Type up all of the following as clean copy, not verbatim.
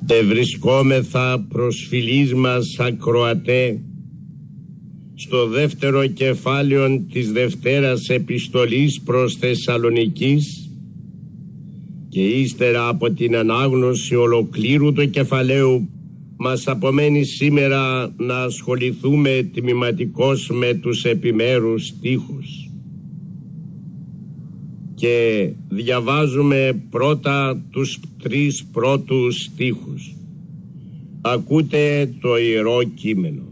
Ευρισκόμεθα προσφυλής μας ακροατέ στο δεύτερο κεφάλαιο της Δευτέρας Επιστολής προς Θεσσαλονικής και ύστερα από την ανάγνωση ολοκλήρου του κεφαλαίου μας απομένει σήμερα να ασχοληθούμε τμηματικώς με τους επιμέρους στίχους. Και διαβάζουμε πρώτα τους 3 πρώτους στίχους. Ακούτε το Ιερό Κείμενο.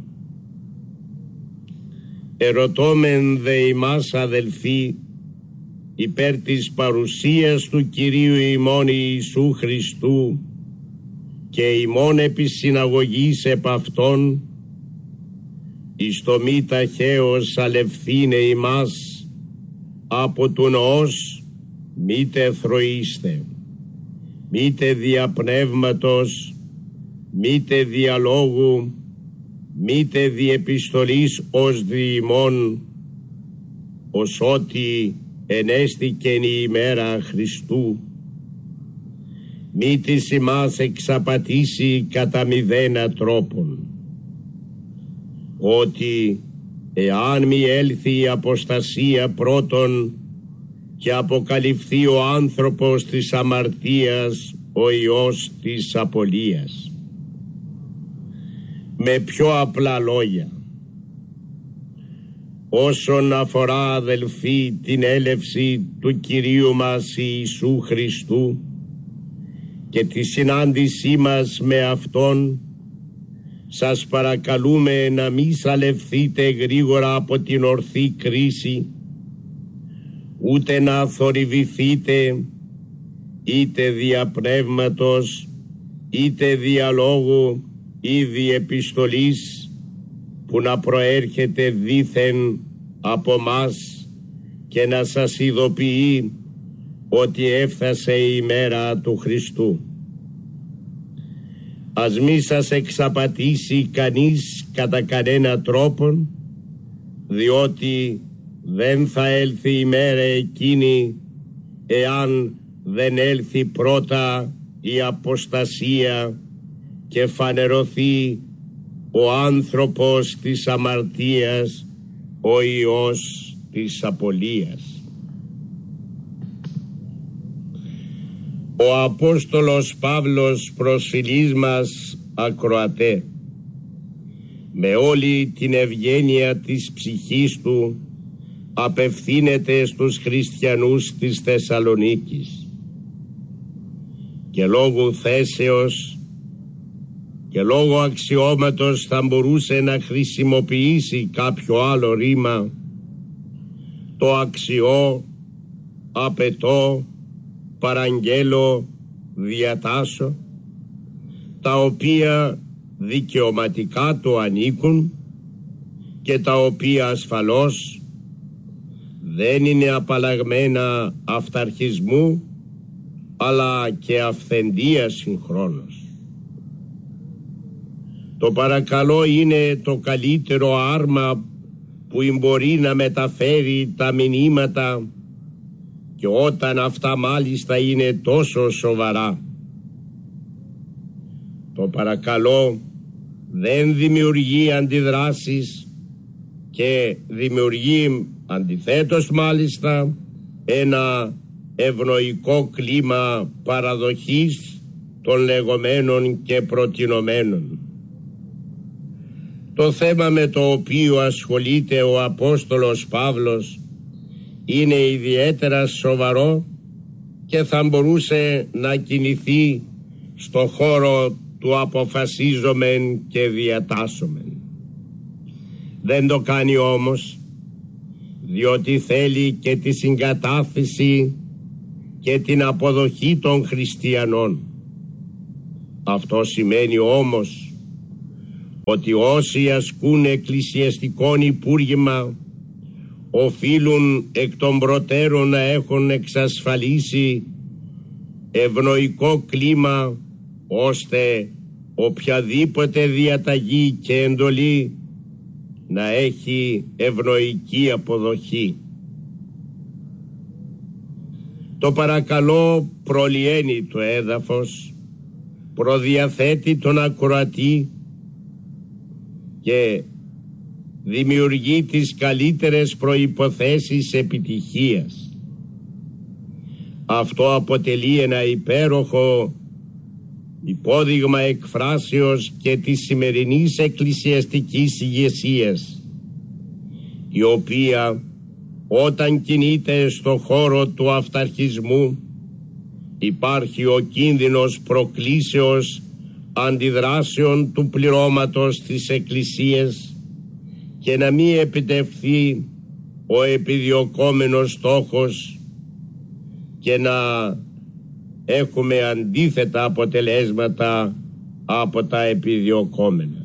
Ερωτώμεν δε ημάς αδελφοί υπέρ της παρουσίας του Κυρίου ημών Ιησού Χριστού και ημών επί συναγωγής επ' Αυτόν εις το μη ταχαίως αλευθύνε ημάς από του νοός μήτε θροίστε, μήτε διαπνεύματος, μήτε διαλόγου, μήτε διεπιστολής ως διημών, ως ότι ενέστηκεν η ημέρα Χριστού, μη της ημάς εξαπατήσει κατά μηδένα τρόπον, ότι εάν μη έλθει η αποστασία πρώτον και αποκαλυφθεί ο άνθρωπος της αμαρτίας, ο ιός της απολίας. Με πιο απλά λόγια, όσον αφορά αδελφοί την έλευση του Κυρίου μας Ιησού Χριστού και τη συνάντησή μας με Αυτόν, σας παρακαλούμε να μη σαλευθείτε γρήγορα από την ορθή κρίση, ούτε να θορυβηθείτε είτε διαπνεύματος, είτε διαλόγου ή διεπιστολής που να προέρχεται δήθεν από μας και να σας ειδοποιεί ότι έφτασε η ημέρα του Χριστού. Ας μη σας εξαπατήσει κανείς κατά κανένα τρόπον, διότι δεν θα έλθει η μέρα εκείνη εάν δεν έλθει πρώτα η αποστασία και φανερωθεί ο άνθρωπος της αμαρτίας, ο ιός της απολίας. Ο Απόστολος Παύλος προσφυλής μας ακροατέ, με όλη την ευγένεια της ψυχής του απευθύνεται στους χριστιανούς της Θεσσαλονίκης και λόγω θέσεως και λόγω αξιώματος θα μπορούσε να χρησιμοποιήσει κάποιο άλλο ρήμα, το αξιώ, απαιτώ, παραγγέλω, διατάσω, τα οποία δικαιωματικά του ανήκουν και τα οποία ασφαλώς δεν είναι απαλλαγμένα αυταρχισμού αλλά και αυθεντία συγχρόνως. Το παρακαλώ είναι το καλύτερο άρμα που μπορεί να μεταφέρει τα μηνύματα και όταν αυτά μάλιστα είναι τόσο σοβαρά. Το παρακαλώ δεν δημιουργεί αντιδράσεις και δημιουργεί αντιθέτως μάλιστα ένα ευνοϊκό κλίμα παραδοχής των λεγόμενων και προτινομένων. Το θέμα με το οποίο ασχολείται ο Απόστολος Παύλος είναι ιδιαίτερα σοβαρό και θα μπορούσε να κινηθεί στο χώρο του αποφασίζομεν και διατάσσομεν. Δεν το κάνει όμως, διότι θέλει και τη συγκατάθεση και την αποδοχή των χριστιανών. Αυτό σημαίνει όμως ότι όσοι ασκούν εκκλησιαστικόν υπούργημα οφείλουν εκ των προτέρων να έχουν εξασφαλίσει ευνοϊκό κλίμα, ώστε οποιαδήποτε διαταγή και εντολή να έχει ευνοϊκή αποδοχή. Το παρακαλώ προλυαίνει το έδαφος, προδιαθέτει τον ακροατή και δημιουργεί τις καλύτερες προϋποθέσεις επιτυχίας. Αυτό αποτελεί ένα υπέροχο υπόδειγμα εκφράσεως και της σημερινής εκκλησιαστικής ηγεσίας, η οποία όταν κινείται στο χώρο του αυταρχισμού υπάρχει ο κίνδυνος προκλήσεως αντιδράσεων του πληρώματος της Εκκλησίας και να μην επιτευχθεί ο επιδιωκόμενος στόχος και να έχουμε αντίθετα αποτελέσματα από τα επιδιωκόμενα.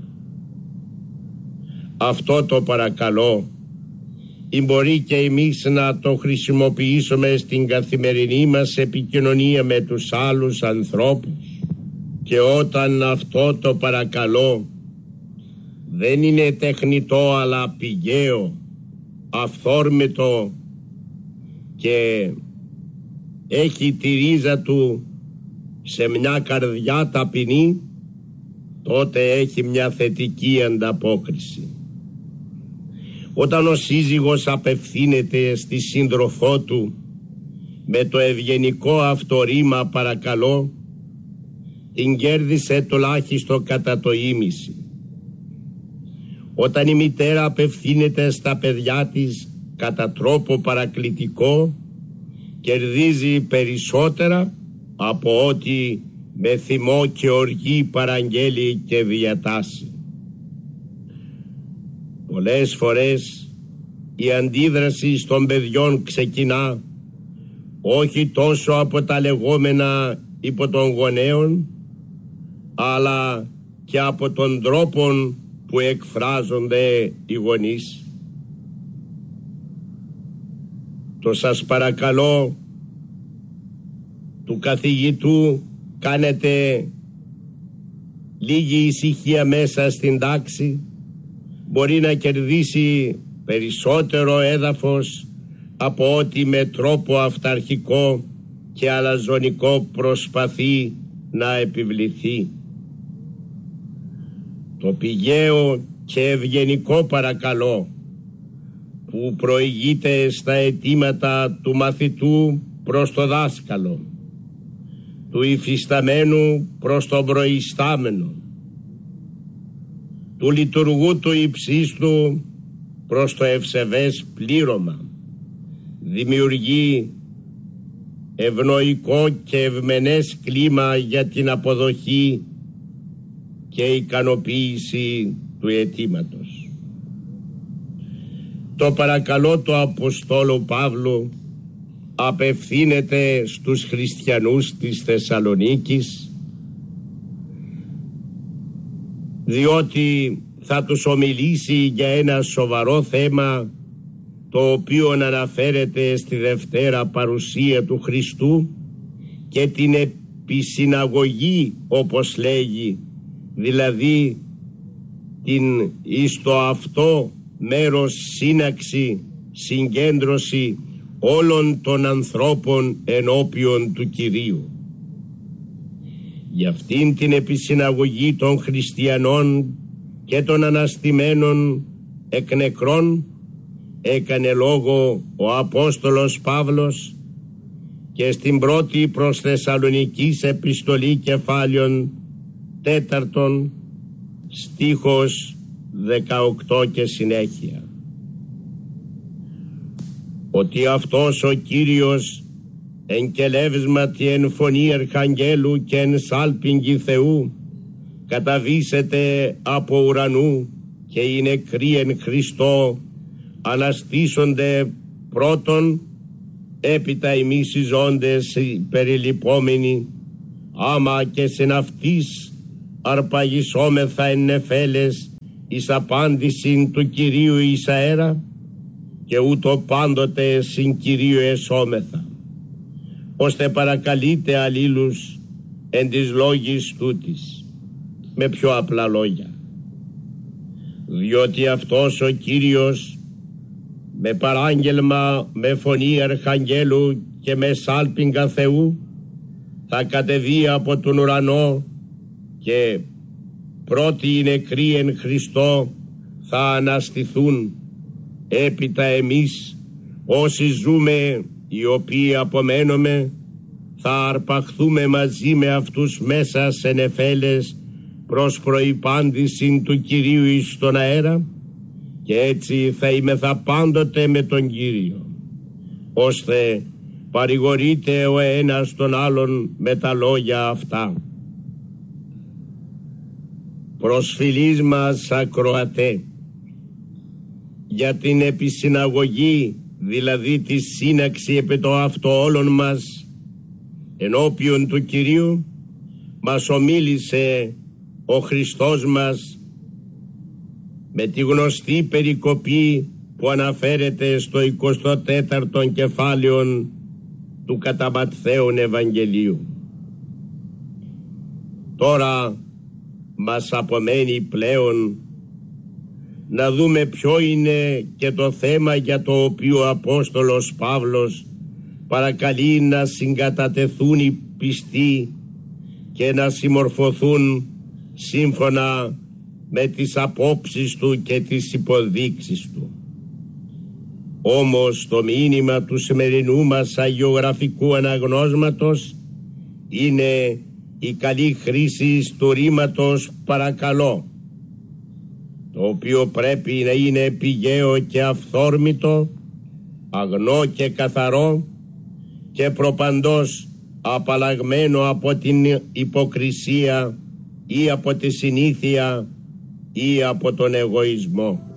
Αυτό το παρακαλώ ή μπορεί και εμείς να το χρησιμοποιήσουμε στην καθημερινή μας επικοινωνία με τους άλλους ανθρώπους, και όταν αυτό το παρακαλώ δεν είναι τεχνητό αλλά πηγαίο, αυθόρμητο και έχει τη ρίζα του σε μια καρδιά ταπεινή, τότε έχει μια θετική ανταπόκριση. Όταν ο σύζυγος απευθύνεται στη σύντροφό του με το ευγενικό αυτό ρήμα παρακαλώ, την κέρδισε τουλάχιστον κατά το ήμιση. Όταν η μητέρα απευθύνεται στα παιδιά της κατά τρόπο παρακλητικό, κερδίζει περισσότερα από ότι με θυμό και οργή παραγγέλει και διατάσσει. Πολλές φορές η αντίδραση των παιδιών ξεκινά όχι τόσο από τα λεγόμενα υπό των γονέων, αλλά και από τον τρόπο που εκφράζονται οι γονείς. Το σας παρακαλώ του καθηγητού κάνετε λίγη ησυχία μέσα στην τάξη, μπορεί να κερδίσει περισσότερο έδαφος από ότι με τρόπο αυταρχικό και αλαζονικό προσπαθεί να επιβληθεί. Το πηγαίο και ευγενικό παρακαλώ που προηγείται στα αιτήματα του μαθητού προς το δάσκαλο, του υφισταμένου προς τον προϊστάμενο, του λειτουργού του υψίστου προς το ευσεβές πλήρωμα, δημιουργεί ευνοϊκό και ευμενές κλίμα για την αποδοχή και ικανοποίηση του αιτήματος. Το παρακαλώ του Αποστόλου Παύλου απευθύνεται στους χριστιανούς της Θεσσαλονίκης, διότι θα τους ομιλήσει για ένα σοβαρό θέμα, το οποίο αναφέρεται στη Δευτέρα Παρουσία του Χριστού και την επισυναγωγή, όπως λέγει, δηλαδή την εις το αυτό μέρος σύναξη, συγκέντρωση όλων των ανθρώπων ενώπιον του Κυρίου. Για αυτήν την επισυναγωγή των χριστιανών και των αναστημένων εκ νεκρών έκανε λόγο ο Απόστολος Παύλος και στην πρώτη προς Θεσσαλονικής επιστολή κεφάλαιον 4 στίχος 18 και συνέχεια, ότι αυτός ο Κύριος εν κελεύσματι εν φωνή αρχαγγέλου και εν σάλπιγγι Θεού καταβήσεται από ουρανού και οι νεκροί εν Χριστώ αναστήσονται πρώτον, έπειτα εμείς οι ζώντες περιλυπόμενοι, άμα και συναυτής αρπαγισόμεθα εν νεφέλες εις απάντησιν του Κυρίου εις αέρα, και ούτω πάντοτε συν Κυρίου εσώμεθα, ώστε παρακαλείτε αλλήλους εν της λόγης τούτης. Με πιο απλά λόγια, διότι αυτός ο Κύριος με παράγγελμα, με φωνή αρχαγγέλου και με σάλπιγγα Θεού θα κατεβεί από τον ουρανό και πρώτοι οι νεκροί εν Χριστώ θα αναστηθούν. Έπειτα εμείς όσοι ζούμε, οι οποίοι απομένουμε, θα αρπαχθούμε μαζί με αυτούς μέσα σε νεφέλες προς προϋπάντηση του Κυρίου εις τον αέρα, και έτσι θα είμεθα πάντοτε με τον Κύριο, ώστε παρηγορείται ο ένας τον άλλον με τα λόγια αυτά. Προσφυλής μας ακροατέ, για την επισυναγωγή, δηλαδή τη σύναξη επί το αυτό όλων μας ενώπιον του Κυρίου, μας ομίλησε ο Χριστός μας με τη γνωστή περικοπή που αναφέρεται στο 24ο κεφάλαιο του κατά Ματθαίον Ευαγγελίου. Τώρα μας απομένει πλέον να δούμε ποιο είναι και το θέμα για το οποίο ο Απόστολος Παύλος παρακαλεί να συγκατατεθούν οι πιστοί και να συμμορφωθούν σύμφωνα με τις απόψεις του και τις υποδείξεις του. Όμως το μήνυμα του σημερινού μας αγιογραφικού αναγνώσματος είναι η καλή χρήση του ρήματος παρακαλώ, το οποίο πρέπει να είναι πηγαίο και αυθόρμητο, αγνό και καθαρό και προπαντός απαλλαγμένο από την υποκρισία ή από τη συνήθεια ή από τον εγωισμό.